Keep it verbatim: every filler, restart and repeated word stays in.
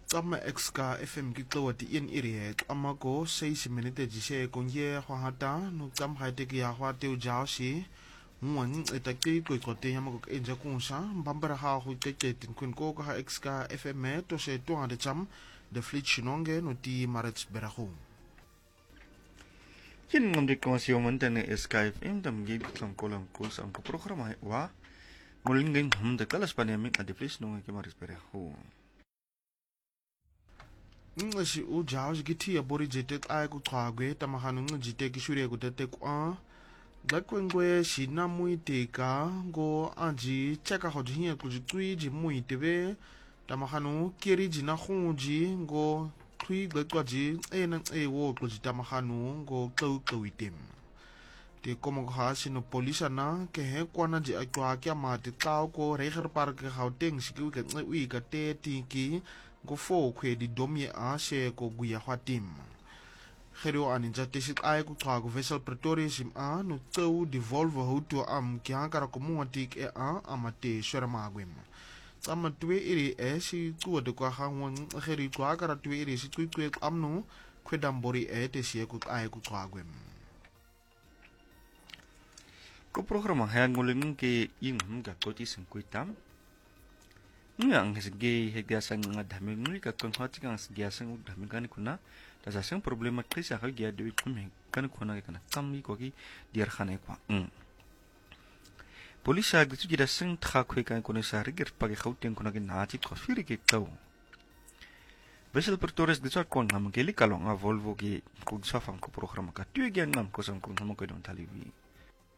Tama exka F M kitlo ti in iri tama ko seis minute jise konye hwahata no tam haite ki hwa teu jao si muan eta ki ko ko te yama ko enja kunsa bambara ha hu te te tin kun ko ka exka F M to se to ande cham de flit chinonge no ti marets berahu kin ngam de ko si oman tane exka F M dam gi tlam ko lam ko sam ko programa wa mulin ngin hum de kalas panemi ade flit no ke marets berahu Ngishi u jaws giti ya bori jete ai ku twagwe tamahanu ngijite kishure ku tete kwa gakwengwe shina muiteka go anji cheka hojinya ku jitui ji muitebe tamahanu kiri jina khunji go thui gakwa ji ena e wo ku jitamahanu go klau klauitem te komo ha sino polisa na ke he kwana ji akwa kya ma te tao ko reger park Gauteng siku ke ui ka te tiki go fo kwe di domye a se ko guya hwatim Gero an inja te sit ai ku twa go vessel Pretoria sim a no tau di Volvo hoto am kya kara ko muatik e a amate swerma gwem tama twe iri e si tu de kwa hangwan geri kwa kara twe iri si tu kwe amno kwedam bori e te si ku ai ku twa gwem ko programa hayang nguling ke ing mga koti singkuitam Ngang sige hegyasan nga dami nguli ka kung hati kang hegyasan ng dami kani kuna tasasang problema kasi ako gya dewi kumi kani kuna kana kami ko ki diar khane kwa Polisa gitu jida sing tha khoi kan kuna sa rigir pagi Gauteng kuna ki nati ko firi ki tau Besel Pretoria gitu kon ngam keli kalong a Volvo ki kung sa fam ko programa ka tu gyan ngam ko sang kung ngam ko don taliwi